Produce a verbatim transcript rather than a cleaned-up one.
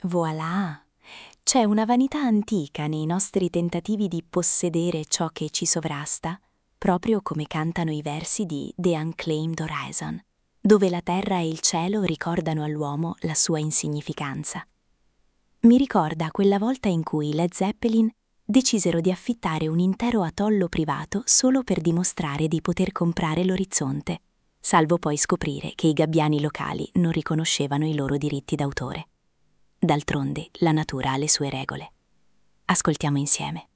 Voilà! C'è una vanità antica nei nostri tentativi di possedere ciò che ci sovrasta, proprio come cantano i versi di The Unclaimed Horizon, dove la terra e il cielo ricordano all'uomo la sua insignificanza. Mi ricorda quella volta in cui i Led Zeppelin decisero di affittare un intero atollo privato solo per dimostrare di poter comprare l'orizzonte, salvo poi scoprire che i gabbiani locali non riconoscevano i loro diritti d'autore. D'altronde, la natura ha le sue regole. Ascoltiamo insieme.